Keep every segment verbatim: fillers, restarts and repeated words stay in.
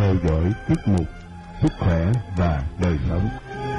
theo dõi tiết mục Sức khỏe và đời sống.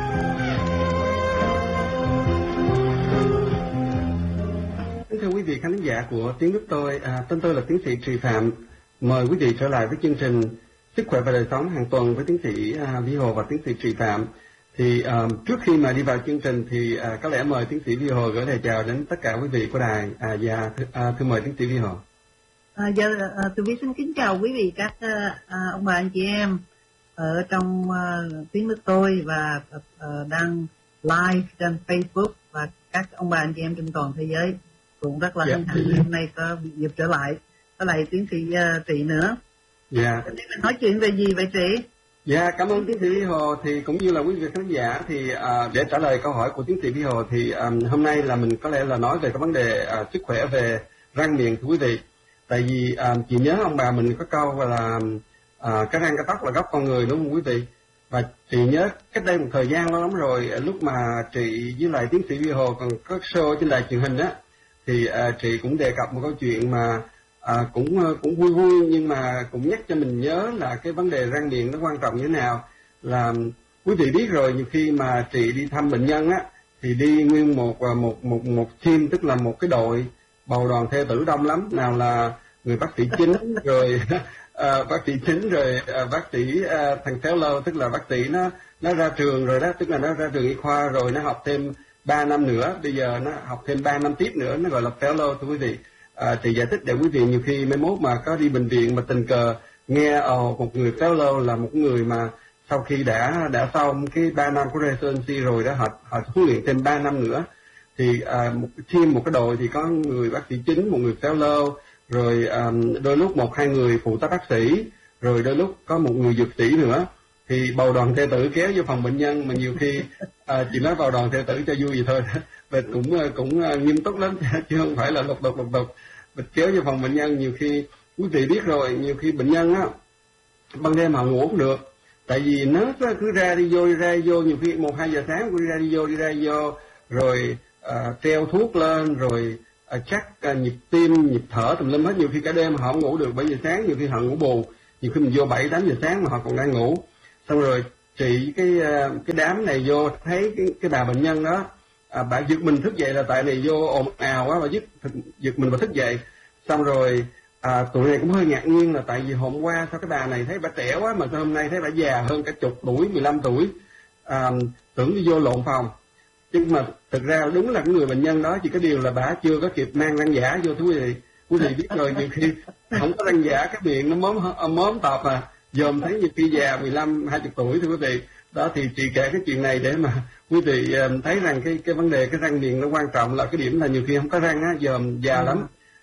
Thưa quý vị khán giả của Tiếng Nước Tôi, à, tên tôi là tiến sĩ Trì Phạm. Mời quý vị trở lại với chương trình Sức khỏe và đời sống hàng tuần với tiến sĩ à, Vi Hồ và tiến sĩ Trì Phạm. Thì à, trước khi mà đi vào chương trình thì à, có lẽ mời tiến sĩ Vi Hồ gửi lời chào đến tất cả quý vị của đài. À, và th à, thưa mời tiến sĩ Vi Hồ. À, dạ, à, tôi Vi xin kính chào quý vị các à, ông bà anh chị em ở trong à, Tiếng Nước Tôi và à, đang live trên Facebook và các ông bà anh chị em trên toàn thế giới. Cũng rất là hân hạnh hôm nay có dịp trở lại có lại tiến sĩ uh, Trị nữa. Dạ. Hôm nay mình nói chuyện về gì vậy Trị? Dạ, cảm ơn tiến sĩ Vi Hồ. Thì cũng như là quý vị khán giả thì uh, để trả lời câu hỏi của tiến sĩ Vi Hồ thì um, hôm nay là mình có lẽ là nói về cái vấn đề uh, sức khỏe về răng miệng thưa quý vị. Tại vì um, chị nhớ ông bà mình có câu là uh, cái răng cái tóc là gốc con người đúng không quý vị? Và chị nhớ cách đây một thời gian lâu lắm rồi, lúc mà chị với lại tiến sĩ Vi Hồ còn có show trên đài truyền hình á, thì à, chị cũng đề cập một câu chuyện mà à, cũng cũng vui vui nhưng mà cũng nhắc cho mình nhớ là cái vấn đề răng miệng nó quan trọng như thế nào. Là quý vị biết rồi, nhiều khi mà chị đi thăm bệnh nhân á thì đi nguyên một một một một team, tức là một cái đội bầu đoàn thê tử đông lắm, nào là người bác sĩ chính rồi à, bác sĩ chính rồi à, bác sĩ à, thằng fellow, tức là bác sĩ nó nó ra trường rồi đó, tức là nó ra trường y khoa rồi nó học thêm ba năm nữa, bây giờ nó học thêm ba năm tiếp nữa, nó gọi là fellow thưa quý vị. À, thì giải thích để quý vị nhiều khi mai mốt mà có đi bệnh viện mà tình cờ nghe ồ một người fellow là một người mà sau khi đã đã xong cái ba năm của residency rồi đó, họ họ huấn luyện thêm ba năm nữa, thì à, một cái team, một cái đội thì có người bác sĩ chính, một người fellow, rồi à, đôi lúc một hai người phụ tá bác sĩ, rồi đôi lúc có một người dược sĩ nữa. Thì bầu đoàn thê tử kéo vô phòng bệnh nhân mà nhiều khi à, chỉ nói bầu đoàn thê tử cho vui vậy thôi, và cũng cũng nghiêm túc lắm chứ không phải là lục đục lục đục. Mình kéo vô phòng bệnh nhân, nhiều khi quý vị biết rồi, nhiều khi bệnh nhân á ban đêm họ ngủ không được, tại vì nó cứ ra đi vô đi ra đi vô, nhiều khi một hai giờ sáng cứ đi ra đi vô đi ra đi vô, rồi à, treo thuốc lên, rồi à, chắc à, nhịp tim nhịp thở tùm lum hết, nhiều khi cả đêm họ không ngủ được. Bảy giờ sáng nhiều khi họ ngủ bù, nhiều khi mình vô bảy tám giờ sáng mà họ còn đang ngủ. Xong rồi chị cái cái đám này vô thấy cái cái bà bệnh nhân đó, à, bà giật mình thức dậy là tại này vô ồn ào quá, bà giật giật mình và thức dậy. Xong rồi à, tụi này cũng hơi ngạc nhiên là tại vì hôm qua sao cái bà này thấy bà trẻ quá mà sao hôm nay thấy bà già hơn cả chục tuổi, mười lăm tuổi, à, tưởng đi vô lộn phòng. Nhưng mà thực ra đúng là cái người bệnh nhân đó, chỉ có điều là bà chưa có kịp mang răng giả vô thưa quý vị. Quý vị biết rồi, nhiều khi không có răng giả cái miệng nó móm móm tọp à, dòm thấy nhiều khi già mười lăm hai mươi tuổi thưa quý vị. Đó thì chị kể cái chuyện này để mà quý vị uh, thấy rằng cái cái vấn đề cái răng miệng nó quan trọng, là cái điểm là nhiều khi không có răng á, dòm già lắm.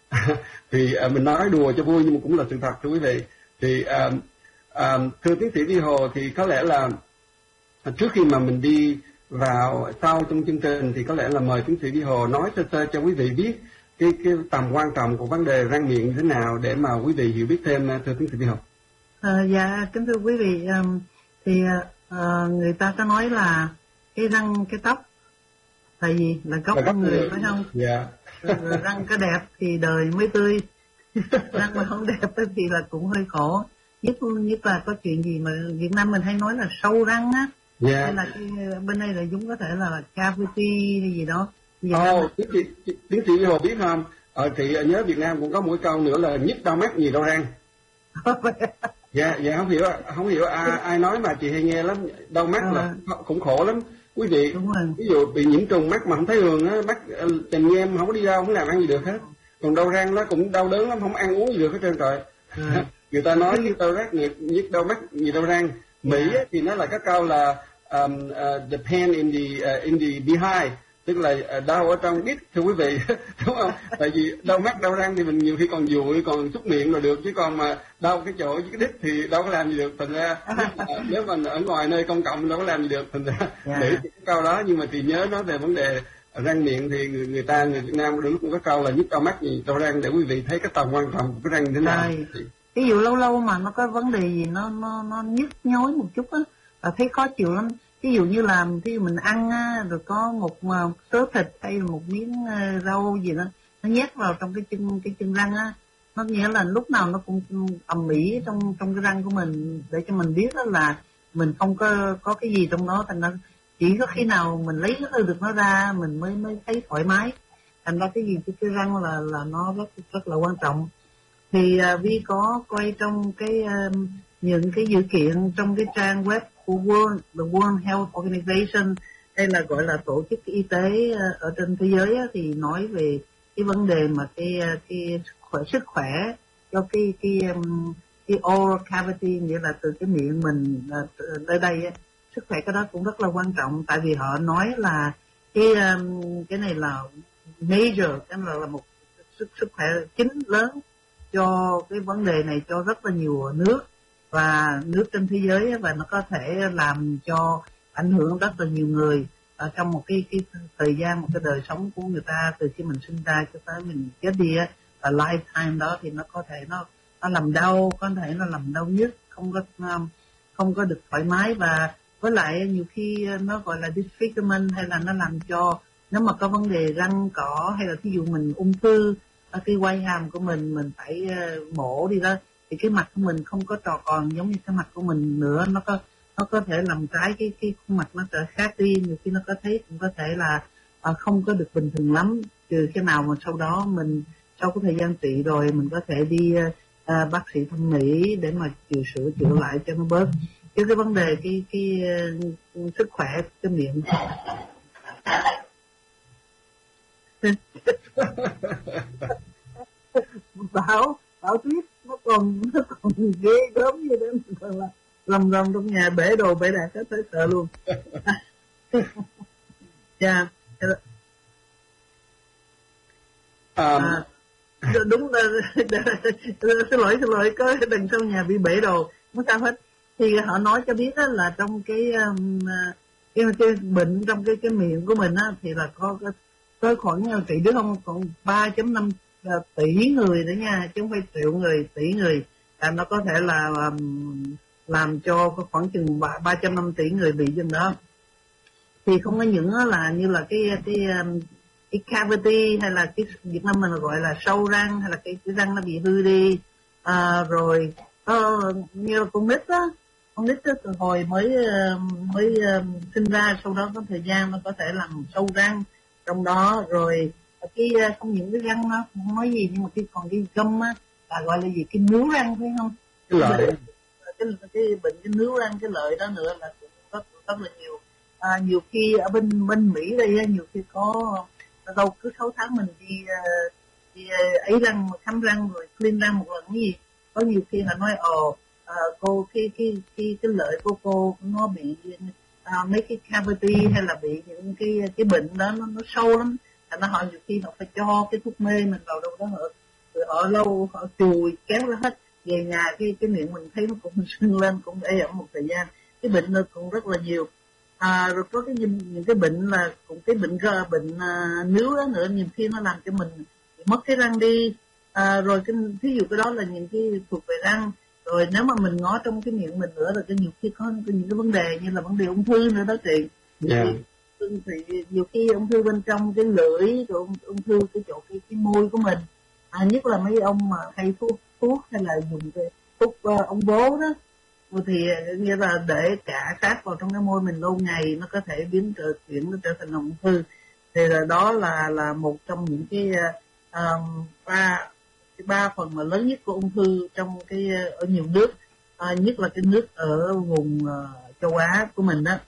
Thì uh, mình nói đùa cho vui nhưng mà cũng là sự thật thưa quý vị. Thì uh, uh, thưa tiến sĩ Vi Hồ, thì có lẽ là trước khi mà mình đi vào sau trong chương trình thì có lẽ là mời tiến sĩ Vi Hồ nói sơ sơ cho quý vị biết cái cái tầm quan trọng của vấn đề răng miệng như thế nào để mà quý vị hiểu biết thêm, thưa tiến sĩ Vi Hồ. À, dạ kính thưa quý vị, um, thì uh, người ta có nói là cái răng cái tóc tại vì là gốc con người phải không? Dạ. Rồi, rồi răng cái đẹp thì đời mới tươi, răng mà không đẹp thì là cũng hơi khổ. Nhất nhất là có chuyện gì mà Việt Nam mình hay nói là sâu răng á, dạ. Hay là cái, bên đây là chúng có thể là cavity hay gì đó. Ồ, oh, tiến sĩ tiến sĩ Vi Hồ biết không? Ờ, thì nhớ Việt Nam cũng có một câu nữa là nhức đau mắt gì đau răng. Dạ, dạ không hiểu, không hiểu ai, ai nói mà chị hay nghe lắm, đau mắt à. Là cũng khổ lắm quý vị. Ví dụ bị nhiễm trùng mắt mà không thấy đường á, mắt tình nhem không có đi đâu, không làm ăn gì được hết. Còn đau răng nó cũng đau đớn lắm, không ăn uống gì được hết trơn trời. À. Người ta nói nhức đau răng, nhức đau mắt gì đau răng. Mỹ á, thì nó là cái câu là um, uh, the pain in the uh, in the behind, tức là đau ở trong đít thưa quý vị. Đúng không? Tại vì đau mắt đau răng thì mình nhiều khi còn dụi còn xúc miệng rồi được, chứ còn mà đau cái chỗ cái đít thì đâu có làm gì được. Thành ra nếu mà ở ngoài nơi công cộng đâu có làm gì được. Thành ra yeah. Để cái câu đó, nhưng mà thì nhớ nói về vấn đề răng miệng thì người, người ta người Việt Nam đôi lúc cũng có câu là nhức đau mắt gì đau răng, để quý vị thấy cái tầm quan trọng của cái răng thế nào. Ví dụ lâu lâu mà nó có vấn đề gì nó nó nó nhức nhối một chút á, và thấy khó chịu lắm. Ví dụ như là khi mình ăn á, rồi có một số thịt hay là một miếng rau gì đó nó nhét vào trong cái chân cái chân răng á, nó nghĩa là lúc nào nó cũng ầm ĩ trong trong cái răng của mình, để cho mình biết đó là mình không có có cái gì trong đó, thành ra chỉ có khi nào mình lấy được nó ra mình mới mới thấy thoải mái. Thành ra cái gì cái, cái răng là là nó rất rất là quan trọng. Thì uh, Vi có quay trong cái um, những cái dữ kiện trong cái trang web của World, the World Health Organization, hay là gọi là tổ chức y tế uh, ở trên thế giới uh, thì nói về cái vấn đề mà cái uh, cái khỏe, sức khỏe cho cái cái um, cái oral cavity, nghĩa là từ cái miệng mình uh, tới đây uh, sức khỏe cái đó cũng rất là quan trọng. Tại vì họ nói là cái um, cái này là major, cái là, là một sức sức khỏe chính lớn cho cái vấn đề này cho rất là nhiều nước và nước trên thế giới, và nó có thể làm cho ảnh hưởng rất là nhiều người ở trong một cái cái thời gian, một cái đời sống của người ta từ khi mình sinh ra cho tới mình chết đi á, và lifetime đó thì nó có thể nó nó làm đau, có thể nó làm đau nhất, không có không có được thoải mái, và với lại nhiều khi nó gọi là disfigurement, hay là nó làm cho nếu mà có vấn đề răng cỏ, hay là ví dụ mình ung thư ở cái quai hàm của mình mình phải mổ đi đó, thì cái mặt của mình không có tròn còn giống như cái mặt của mình nữa, nó có nó có thể làm trái cái cái khuôn mặt nó trở khác đi, nhiều khi nó có thấy cũng có thể là à, không có được bình thường lắm, trừ khi nào mà sau đó mình sau cái thời gian trị rồi mình có thể đi à, bác sĩ thẩm mỹ để mà chữa sửa chữa lại cho nó bớt. Chứ cái vấn đề cái cái uh, sức khỏe cái miệng Bảo Bảo Tuyết nó còn nó còn ghê gớm như thế, còn là rầm rầm trong nhà bể đồ bể đạc hết, thấy sợ luôn. Dạ. À, đúng là xin lỗi xin lỗi có đằng sau nhà bị bể đồ không sao hết. Thì họ nói cho biết đó là trong cái um, cái, cái bệnh trong cái cái miệng của mình á, thì là có có khoảng tỷ đứa không còn ba phẩy năm tỷ người nữa nha, chứ không phải triệu người, tỷ người, là nó có thể là um, làm cho có khoảng chừng ba trăm năm tỷ người bị chừng đó. Thì không có những là như là cái cái cái cavity, hay là cái Việt Nam mình gọi là sâu răng, hay là cái, cái răng nó bị hư đi, à, rồi uh, như là con nít á, con nít á, từ hồi mới mới sinh ra, sau đó có thời gian nó có thể làm sâu răng trong đó, rồi cái không những cái răng nó không nói gì, nhưng mà cái còn cái gum á là gọi là gì, cái nướu răng phải không, cái lợi cái, cái bệnh cái nướu răng, cái lợi đó nữa là cũng rất rất là nhiều. À, nhiều khi ở bên bên Mỹ đây á, nhiều khi có đâu cứ sáu tháng mình đi đi ấy răng, khám răng rồi clean răng một lần gì, có nhiều khi họ nói ồ à, cô cái cái cái cái lợi của cô nó bị à, mấy cái cavity, hay là bị những cái cái bệnh đó nó nó sâu lắm, thành ra họ nhiều khi họ phải cho cái thuốc mê mình vào đâu đó, họ rồi họ lâu họ chùi kéo ra hết, về nhà cái cái miệng mình thấy nó cũng sưng lên, cũng ê ẩm một thời gian, cái bệnh nó cũng rất là nhiều. À, rồi có cái những, những cái bệnh là cũng cái bệnh bệnh à, nướu đó nữa, nhiều khi nó làm cho mình mất cái răng đi. À, rồi cái ví dụ cái đó là những cái thuộc về răng. Rồi nếu mà mình ngó trong cái miệng mình nữa, rồi cái nhiều khi có những cái vấn đề như là vấn đề ung thư nữa đó chị. Yeah. Thì, thì nhiều khi ung thư bên trong cái lưỡi, rồi ung, ung thư cái chỗ cái cái môi của mình. À, nhất là mấy ông mà hay thuốc thuốc hay là dùng cái thuốc uh, ông bố đó, thì nghĩa là để cả sát vào trong cái môi mình lâu ngày nó có thể biến trở chuyển nó trở thành ung thư. Thì là đó là là một trong những cái um, ba cái ba phần mà lớn nhất của ung thư trong cái ở nhiều nước, à, nhất là cái nước ở vùng uh, châu Á của mình đó.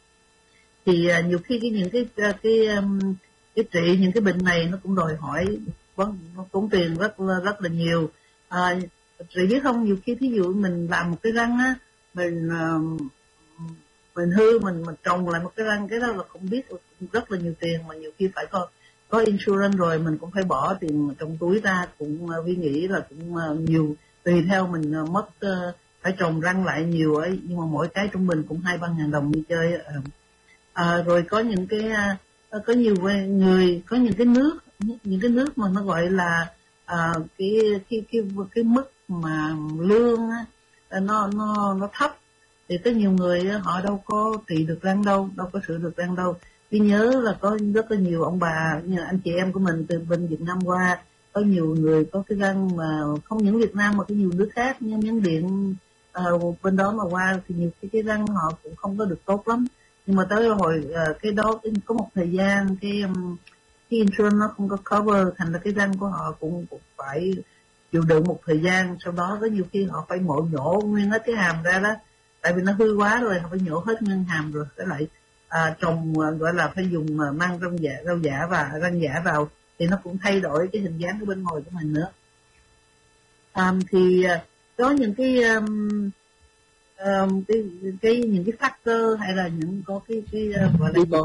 Thì uh, nhiều khi cái những cái uh, cái um, cái trị những cái bệnh này nó cũng đòi hỏi vâng nó tốn tiền rất là rất là nhiều. À, chị biết không, nhiều khi thí dụ mình làm một cái răng á, mình uh, mình hư, mình mình trồng lại một cái răng, cái đó là không biết rất là nhiều tiền, mà nhiều khi phải có có insurance rồi mình cũng phải bỏ tiền trong túi ra, cũng uh, Vi nghĩ là cũng uh, nhiều, tùy theo mình uh, mất uh, phải trồng răng lại nhiều ấy, nhưng mà mỗi cái trung bình cũng hai ba ngàn đồng đi chơi. Uh, à, rồi có những cái uh, có nhiều người có những cái nước những cái nước mà nó gọi là À, cái cái cái cái mức mà lương á, nó nó nó thấp, thì có nhiều người họ đâu có trị được răng đâu, đâu có sửa được răng đâu. Tôi nhớ là có rất là nhiều ông bà như anh chị em của mình từ bên Việt Nam qua, có nhiều người có cái răng mà không những Việt Nam mà có nhiều nước khác như Miến Điện, uh, bên đó mà qua thì nhiều cái, cái răng họ cũng không có được tốt lắm. Nhưng mà tới hồi uh, cái đó cái, có một thời gian cái um, cái insurance nó không có cover, thành ra cái răng của họ cũng, cũng phải chịu đựng một thời gian. Sau đó có nhiều khi họ phải mổ nhổ nguyên hết cái hàm ra đó, tại vì nó hư quá rồi, họ phải nhổ hết nguyên hàm rồi cái lại à, trồng gọi là phải dùng mang răng giả rau giả và răng giả vào thì nó cũng thay đổi cái hình dáng của bên ngoài của mình nữa. À, thì có những cái um, um, cái cái những cái factor hay là những có cái cái uh, gọi là yếu tố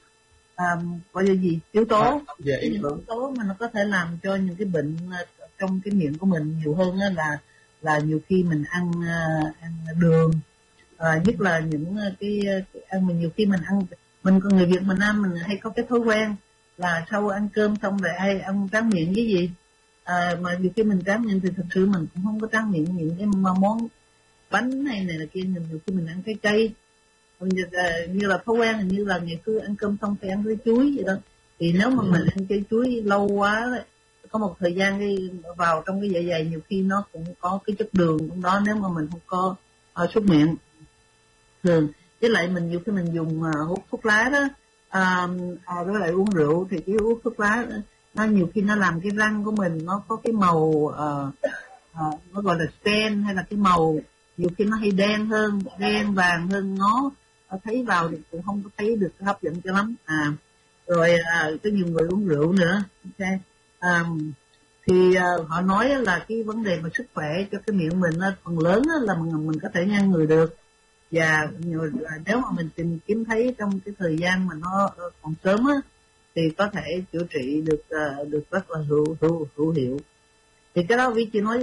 um, gọi là gì yếu tố à, dạ, những yếu tố mà nó có thể làm cho những cái bệnh trong cái miệng của mình nhiều hơn là là nhiều khi mình ăn uh, ăn đường. À, nhất là những cái, cái ăn mình nhiều khi mình ăn mình con người Việt mình ăn mình hay có cái thói quen là sau ăn cơm xong rồi hay ăn tráng miệng với gì à, mà nhiều khi mình tráng miệng thì thực sự mình cũng không có tráng miệng những cái món bánh này này là kia, nhiều khi mình ăn cái cây như, như là thói quen như là ngày cứ ăn cơm xong phải ăn cái chuối vậy đó. Thì nếu mà mình ăn cái chuối lâu quá đấy, có một thời gian đi vào trong cái dạ dày nhiều khi nó cũng có cái chất đường trong đó nếu mà mình không có uh, súc miệng thường. Với lại mình nhiều khi mình dùng uh, hút thuốc lá đó à, à, với lại uống rượu thì cái hút thuốc lá đó, nó nhiều khi nó làm cái răng của mình nó có cái màu uh, uh, nó gọi là stain hay là cái màu nhiều khi nó hay đen hơn, đen vàng hơn, ngó thấy vào thì cũng không có thấy được hấp dẫn cho lắm. À rồi à, có nhiều người uống rượu nữa. Okay. À, thì à, họ nói là cái vấn đề mà sức khỏe cho cái miệng mình phần lớn là mình, mình có thể ngăn ngừa được. Và nếu mà mình tìm kiếm thấy trong cái thời gian mà nó còn sớm á thì có thể chữa trị được uh, được rất là hữu hữu hữu hiệu. Thì cái đó Vi chỉ nói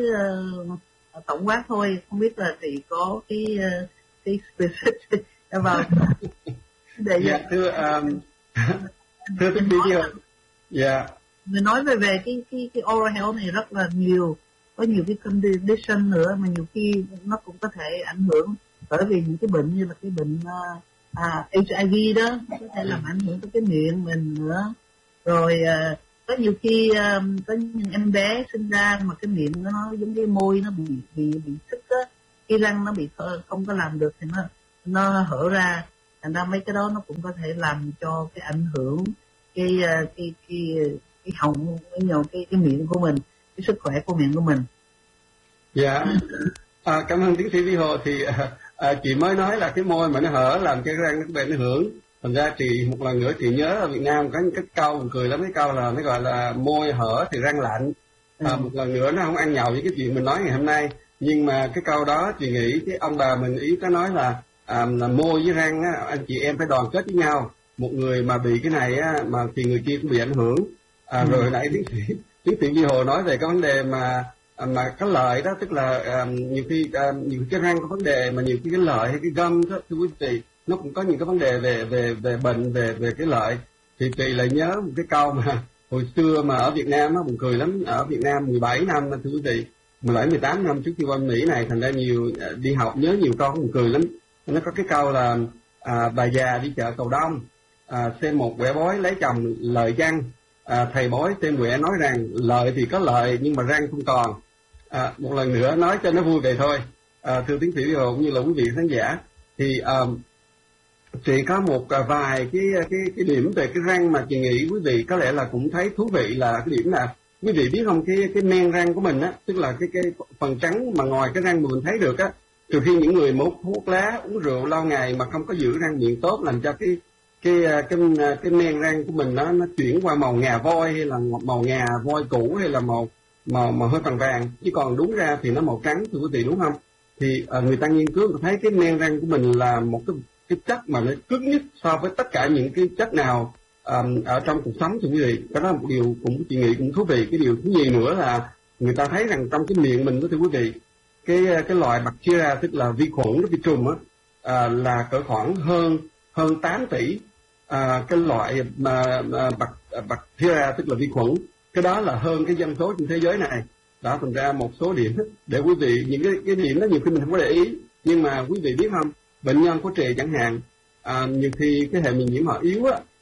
uh, tổng quát thôi, không biết là chị có cái uh, cái specific vào để dạ, thưa um, thưa quý vị ơi, dạ mình nói về về cái cái cái oral health này rất là nhiều, có nhiều cái condition nữa mà nhiều khi nó cũng có thể ảnh hưởng. Bởi vì những cái bệnh như là cái bệnh uh, à, H I V đó có thể làm ảnh hưởng tới cái miệng mình nữa. Rồi uh, có nhiều khi um, có những em bé sinh ra mà cái miệng nó giống cái môi nó bị bị bị sức á, cái răng nó bị không có làm được thì nó nó hở ra, thành ra mấy cái đó nó cũng có thể làm cho cái ảnh hưởng cái uh, cái cái cái họng cái nhiều cái cái miệng của mình, cái sức khỏe của miệng của mình. Dạ. À, cảm ơn tiến sĩ Vi Hồ. Thì à, à, chị mới nói là cái môi mà nó hở làm cái răng nó bị ảnh hưởng. Thành ra chị một lần nữa chị nhớ ở Việt Nam có những cái câu mình cười lắm, cái câu là nó gọi là môi hở thì răng lạnh. À, ừ. Một lần nữa nó không ăn nhậu với cái chuyện mình nói ngày hôm nay, nhưng mà cái câu đó chị nghĩ cái ông bà mình ý có nói là, à, là môi với răng á, anh chị em phải đoàn kết với nhau. Một người mà bị cái này á, mà thì người kia cũng bị ảnh hưởng. À, ừ. Rồi nãy tiến sĩ tiến sĩ Vi Hồ nói về cái vấn đề mà mà cái lợi đó, tức là um, nhiều khi um, nhiều cái răng có vấn đề, mà nhiều khi cái lợi hay cái gum đó, thưa quý vị, nó cũng có những cái vấn đề về về về bệnh, về về cái lợi. Thì chị lại nhớ một cái câu mà hồi xưa mà ở Việt Nam á, buồn cười lắm, ở Việt Nam mười bảy năm thưa quý vị, mười bảy mười tám năm trước khi qua Mỹ này, thành ra nhiều đi học nhớ nhiều câu buồn cười lắm. Nó có cái câu là à, bà già đi chợ Cầu Đông, à, xem một quẻ bói lấy chồng lợi chăng. À, thầy bói tên quẻ nói rằng lợi thì có lợi nhưng mà răng không còn. À, một lần nữa nói cho nó vui về thôi. À, thưa tiến sĩ Hồ cũng như là quý vị khán giả, thì um, chị có một uh, vài cái cái cái điểm về cái răng mà chị nghĩ quý vị có lẽ là cũng thấy thú vị, là cái điểm là quý vị biết không, cái cái men răng của mình á, tức là cái cái phần trắng mà ngoài cái răng mà mình thấy được á, trừ khi những người mà hút thuốc lá, uống rượu lâu ngày mà không có giữ răng miệng tốt, làm cho cái cái cái cái, cái men răng của mình nó nó chuyển qua màu ngà voi, hay là màu ngà voi cũ, hay là màu màu màu hơi vàng vàng, chứ còn đúng ra thì nó màu trắng, thưa quý vị, đúng không? Thì uh, người ta nghiên cứu thấy cái men răng của mình là một cái cái chất mà nó cứng nhất so với tất cả những cái chất nào um, ở trong cuộc sống, thưa quý vị. Đó là một điều cũng chị nghĩ cũng thú vị. Cái điều thứ gì nữa là người ta thấy rằng trong cái miệng mình đó, thưa quý vị, cái cái loại bacteria, tức là vi khuẩn, vi trùng á, uh, là cỡ khoảng hơn hơn tám tỷ uh, cái loại mà uh, bacteria, tức là vi khuẩn. Cái đó là hơn cái dân số trên thế giới này. Đó, thành ra một số điểm để quý vị, những cái, cái điểm đó nhiều khi mình không có để ý, nhưng mà quý vị biết không, bệnh nhân có trề chẳng hạn, à, nhiều khi cái hệ miễn nhiễm họ yếu á,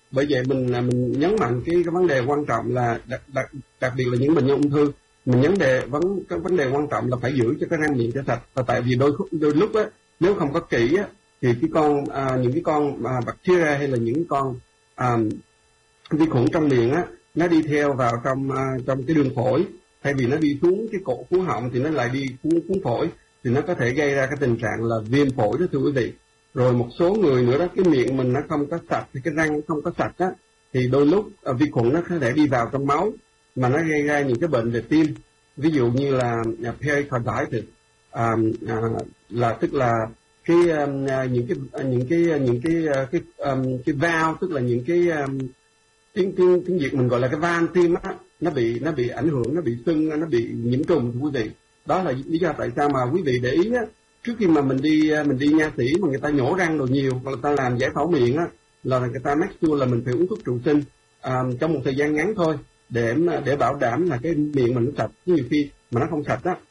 bởi vậy mình mình nhấn mạnh cái cái vấn đề quan trọng là đặc đặc đặc biệt là những bệnh nhân ung thư, mình nhấn đề vấn cái vấn đề quan trọng là phải giữ cho cái răng miệng cho sạch. Và tại vì đôi đôi lúc á, nếu không có kỹ á, thì cái con à, những cái con à, bacteria hay là những con à, vi khuẩn trong miệng á, nó đi theo vào trong à, trong cái đường phổi, thay vì nó đi xuống cái cổ cuống họng thì nó lại đi cuống cuống phổi, thì nó có thể gây ra cái tình trạng là viêm phổi đó thưa quý vị. Rồi một số người nữa đó, cái miệng mình nó không có sạch, thì cái răng không có sạch á, thì đôi lúc à, vi khuẩn nó có thể đi vào trong máu mà nó gây ra những cái bệnh về tim, ví dụ như là pericarditis, à, à, là tức là cái um, những cái những cái những cái cái um, cái valve, tức là những cái um, tiếng tiếng tiếng Việt mình gọi là cái van tim á, nó bị nó bị ảnh hưởng, nó bị sưng, nó bị nhiễm trùng thưa quý vị. Đó là lý do tại sao mà quý vị để ý á, trước khi mà mình đi mình đi nha sĩ mà người ta nhổ răng đồ nhiều, hoặc người ta làm giải phẫu miệng á, là người ta make sure là mình phải uống thuốc trụ sinh um, trong một thời gian ngắn thôi, để để bảo đảm là cái miệng mình nó sạch. Chứ nhiều khi mà nó không sạch á,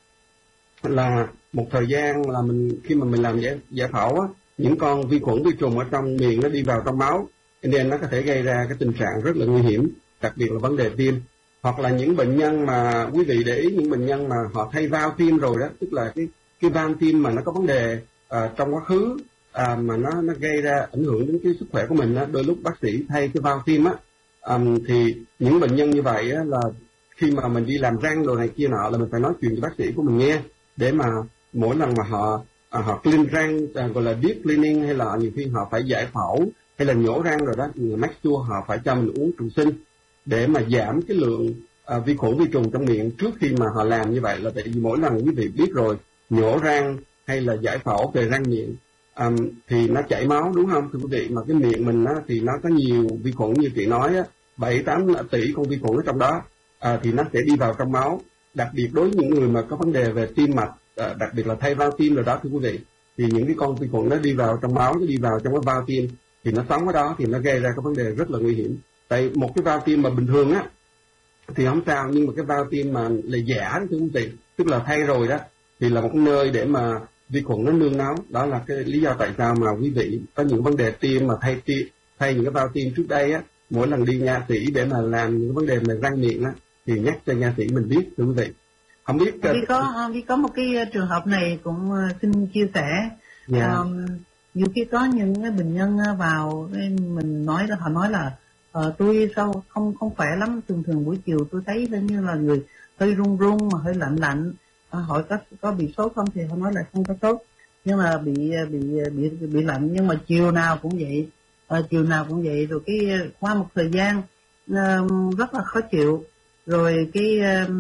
là một thời gian là mình khi mà mình làm giải, giải phẫu á, những con vi khuẩn vi trùng ở trong miệng nó đi vào trong máu, cho nên nó có thể gây ra cái tình trạng rất là nguy hiểm, đặc biệt là vấn đề viêm. Hoặc là những bệnh nhân mà quý vị để ý, những bệnh nhân mà họ thay van tim rồi đó, tức là cái cái van tim mà nó có vấn đề à, trong quá khứ, à, mà nó nó gây ra ảnh hưởng đến cái sức khỏe của mình á, đôi lúc bác sĩ thay cái van tim á, um, thì những bệnh nhân như vậy á, là khi mà mình đi làm răng đồ này kia nọ là mình phải nói chuyện với bác sĩ của mình nghe, để mà mỗi lần mà họ à, họ clean răng, à, gọi là deep cleaning, hay là nhiều khi họ phải giải phẫu hay là nhổ răng rồi đó, make sure họ phải cho mình uống trụ sinh để mà giảm cái lượng à, vi khuẩn vi trùng trong miệng trước khi mà họ làm như vậy. Là tại vì mỗi lần quý vị biết rồi, nhổ răng hay là giải phẫu về răng miệng um, thì nó chảy máu đúng không thưa quý vị, mà cái miệng mình á, thì nó có nhiều vi khuẩn như chị nói á, bảy tám tỷ con vi khuẩn ở trong đó, à, thì nó sẽ đi vào trong máu. Đặc biệt đối với những người mà có vấn đề về tim mạch, à, đặc biệt là thay van tim rồi đó thưa quý vị, thì những cái con vi khuẩn nó đi vào trong máu, nó đi vào trong cái van tim, thì nó sống ở đó thì nó gây ra cái vấn đề rất là nguy hiểm. Tại một cái van tim mà bình thường á thì không sao, nhưng mà cái van tim mà là giả thưa quý vị, tức là thay rồi đó, thì là một nơi để mà vi khuẩn nó nương náu. Đó là cái lý do tại sao mà quý vị có những vấn đề tim mà thay tim, thay những cái van tim trước đây á, mỗi lần đi nha sĩ để mà làm những vấn đề về răng miệng á, thì nhắc cho nha sĩ mình biết thưa quý vị. Không biết vì có vì có một cái trường hợp này cũng xin chia sẻ. Yeah. Um, nhiều khi có những bệnh nhân vào mình nói là họ nói là uh, tôi sao không không khỏe lắm, thường thường buổi chiều tôi thấy như là người hơi run run mà hơi lạnh lạnh, uh, hỏi có có bị sốt không, thì họ nói là không có sốt, nhưng mà bị bị bị bị lạnh, nhưng mà chiều nào cũng vậy, uh, chiều nào cũng vậy. Rồi cái qua một thời gian uh, rất là khó chịu, rồi cái uh,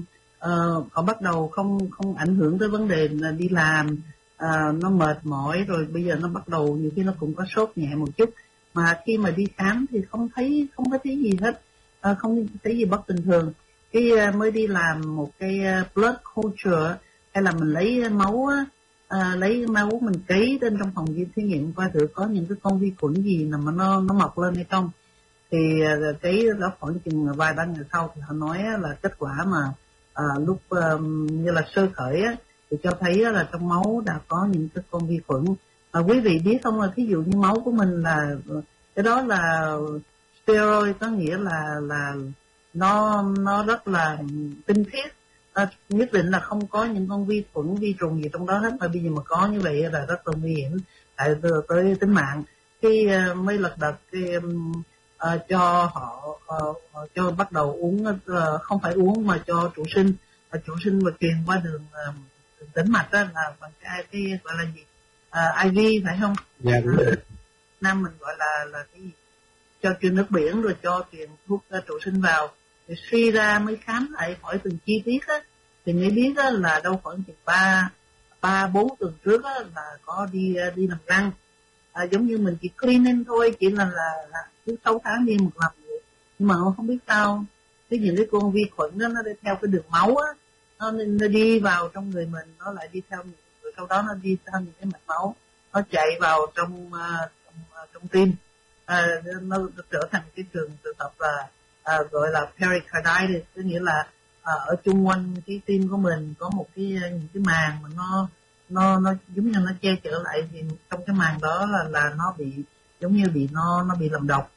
uh, họ bắt đầu không không ảnh hưởng tới vấn đề là đi làm. À, nó mệt mỏi rồi, bây giờ nó bắt đầu nhiều khi nó cũng có sốt nhẹ một chút, mà khi mà đi khám thì không thấy không có thấy gì hết, à, không thấy gì bất bình thường. Cái uh, mới đi làm một cái uh, blood culture, hay là mình lấy máu, uh, lấy máu mình cấy lên trong phòng thí nghiệm coi thử có những cái con vi khuẩn gì mà nó nó mọc lên hay không. Thì uh, cái đó khoảng chừng vài ba ngày sau thì họ nói là kết quả mà uh, lúc uh, như là sơ khởi á, thì cho thấy là trong máu đã có những cái con vi khuẩn. À, quý vị biết không, là ví dụ như máu của mình là cái đó là steroid, có nghĩa là là nó nó rất là tinh khiết, à, nhất định là không có những con vi khuẩn vi trùng gì trong đó hết. Mà bây giờ mà có như vậy là rất là nguy hiểm tại tới tính mạng. Khi uh, mới lật đật cái, um, uh, cho họ uh, cho bắt đầu uống, uh, không phải uống mà cho trụ sinh, và trụ sinh và truyền qua đường uh, tĩnh mạch đó, là bằng cái, cái gọi là gì, à, i vê phải không? Dạ đúng rồi. Nam mình gọi là là cái gì, cho truyền nước biển rồi cho truyền thuốc uh, trụ sinh vào, thì suy ra mới khám lại hỏi từng chi tiết á, thì mới biết á, là đâu khoảng chừng ba ba bốn tuần trước á, là có đi đi làm răng, à, giống như mình chỉ cleaning thôi, chỉ là là, là cứ sáu tháng đi một lần vậy. Nhưng mà không biết sao cái những cái con vi khuẩn đó nó đi theo cái đường máu á, Nó, nó đi vào trong người mình, nó lại đi theo rồi sau đó nó đi theo những cái mạch máu, nó chạy vào trong uh, trong, uh, trong tim, uh, nó, nó trở thành cái trường trường hợp là uh, gọi là pericarditis, có nghĩa là uh, ở chung quanh cái tim của mình có một cái những cái màng mà nó nó nó giống như nó che chở lại, thì trong cái màng đó là là nó bị giống như bị nó nó bị làm độc,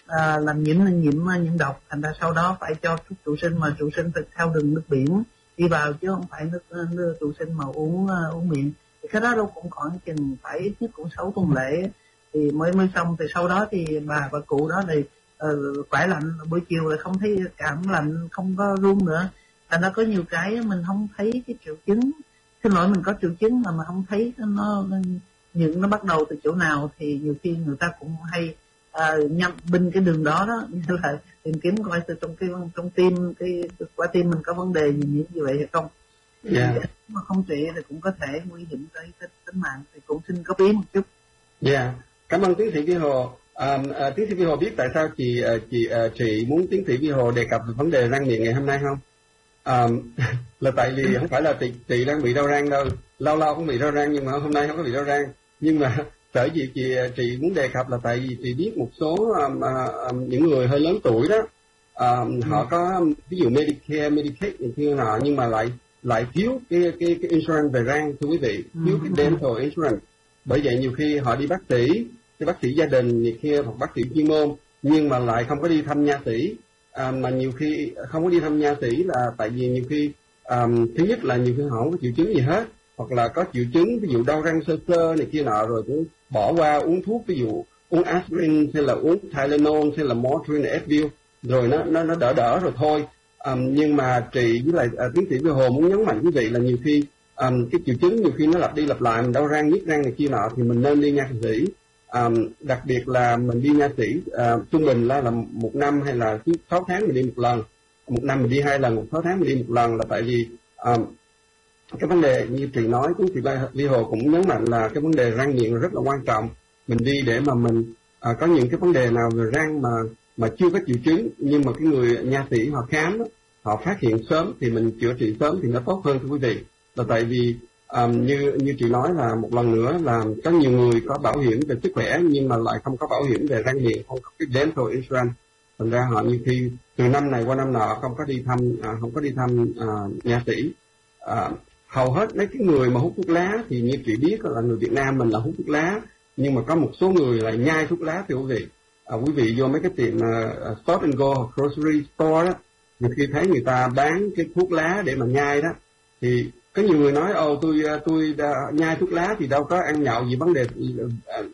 à, làm nhiễm nhiễm nhiễm độc, thành ra sau đó phải cho thuốc trụ sinh, mà trụ sinh phải theo đường nước biển đi vào chứ không phải nước, nước trụ sinh mà uống uh, uống miệng. Thì cái đó đâu cũng khoảng chừng phải ít nhất cũng sáu tuần lễ thì mới mới xong. Thì sau đó thì bà và cụ đó thì uh, khỏe lạnh, buổi chiều là không thấy cảm lạnh, không có run nữa. Thành ra có nhiều cái mình không thấy cái triệu chứng, xin lỗi mình có triệu chứng mà mà không thấy nó những nó bắt đầu từ chỗ nào, thì nhiều khi người ta cũng hay à, nhắm bên cái đường đó đó, như là tìm kiếm coi từ trong cái trong tim, cái quả tim mình có vấn đề gì như, như vậy hay không. Yeah. Thì mà không trị thì cũng có thể nguy hiểm tới tính mạng, thì cũng xin góp ý một chút. Dạ, yeah. Cảm ơn tiến sĩ Vi Hồ. À, à, tiến sĩ Vi Hồ biết tại sao chị chị à, chị muốn tiến sĩ Vi Hồ đề cập về vấn đề răng miệng ngày hôm nay không? À, là tại vì không phải là chị, chị đang bị đau răng đâu, lâu lâu cũng bị đau răng nhưng mà hôm nay không có bị đau răng. Nhưng mà sở dĩ chị chị muốn đề cập là tại vì chị biết một số um, um, những người hơi lớn tuổi đó, um, họ có ví dụ Medicare, Medicaid này kia nọ, nhưng mà lại lại thiếu cái cái cái insurance về răng, thưa quý vị, thiếu cái dental insurance. Bởi vậy nhiều khi họ đi bác sĩ, cái bác sĩ gia đình này kia hoặc bác sĩ chuyên môn, nhưng mà lại không có đi thăm nha sĩ. À, mà nhiều khi không có đi thăm nha sĩ là tại vì nhiều khi um, thứ nhất là nhiều khi họ không có triệu chứng gì hết, hoặc là có triệu chứng ví dụ đau răng sơ sơ này kia nọ rồi cũng bỏ qua uống thuốc, ví dụ uống aspirin hay là uống Tylenol hay là Motrin, Advil rồi nó nó nó đỡ đỡ rồi thôi. Um, nhưng mà chị với lại uh, tiến sĩ Vi Hồ muốn nhấn mạnh quý vị là nhiều khi um, cái triệu chứng nhiều khi nó lặp đi lặp lại, mình đau răng nhức răng này kia nọ thì mình nên đi nha sĩ. Um, đặc biệt là mình đi nha sĩ uh, trung bình là, là một năm hay là sáu tháng mình đi một lần, một năm mình đi hai lần, một sáu tháng mình đi một lần, là tại vì um, cái vấn đề như chị nói, tiến sĩ Vi Hồ cũng nhấn mạnh là cái vấn đề răng miệng rất là quan trọng. Mình đi để mà mình à, có những cái vấn đề nào về răng mà mà chưa có triệu chứng, nhưng mà cái người nha sĩ họ khám đó, họ phát hiện sớm thì mình chữa trị sớm thì nó tốt hơn, thưa quý vị. Là tại vì um, như như chị nói là một lần nữa là có nhiều người có bảo hiểm về sức khỏe nhưng mà lại không có bảo hiểm về răng miệng, không có cái dental insurance, thành ra họ nhiều khi từ năm này qua năm nọ không có đi thăm à, không có đi thăm à, nha sĩ. À, hầu hết mấy cái người mà hút thuốc lá thì như chị biết là người Việt Nam mình là hút thuốc lá, nhưng mà có một số người lại nhai thuốc lá, thưa quý vị. À, quý vị vô mấy cái tiệm uh, Stop and Go hoặc grocery store đó, nhiều khi thấy người ta bán cái thuốc lá để mà nhai đó, thì có nhiều người nói ồ tôi tôi uh, nhai thuốc lá thì đâu có ăn nhậu gì vấn đề uh,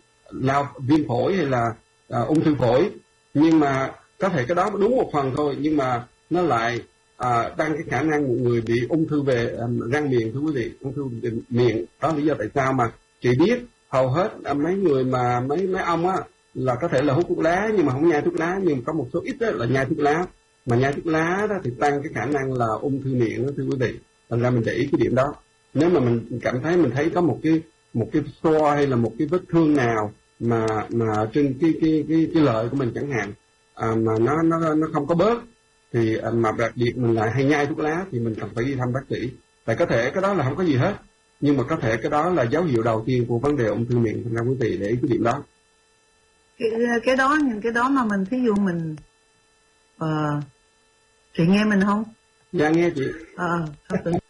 lao viêm phổi hay là uh, ung thư phổi, nhưng mà có thể cái đó đúng một phần thôi, nhưng mà nó lại À, tăng cái khả năng một người bị ung thư về um, răng miệng, thưa quý vị, ung thư về miệng. Đó là lý do tại sao mà chị biết hầu hết uh, mấy người mà mấy mấy ông á là có thể là hút thuốc lá nhưng mà không nhai thuốc lá, nhưng mà có một số ít đó là nhai thuốc lá, mà nhai thuốc lá đó thì tăng cái khả năng là ung thư miệng đó, thưa quý vị. Thành ra mình để ý cái điểm đó. Nếu mà mình cảm thấy mình thấy có một cái một cái sore hay là một cái vết thương nào mà mà trên cái cái cái cái lợi của mình chẳng hạn, à, mà nó nó nó không có bớt, thì mà đặc biệt mình lại hay nhai thuốc lá thì mình cần phải đi thăm bác sĩ. Tại có thể cái đó là không có gì hết, nhưng mà có thể cái đó là dấu hiệu đầu tiên của vấn đề ung thư miệng, thành ra quý vị để ý cái điểm đó. Cái, cái đó những cái đó mà mình thí dụ mình uh, chị nghe mình không? Dạ nghe chị. Ờ, à,